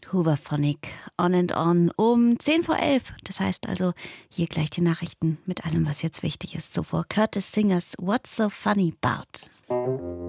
Hooverphonic, On and On, um 10 vor 11. Das heißt also, hier gleich die Nachrichten mit allem, was jetzt wichtig ist. Zuvor Curtis Singers What's So Funny About.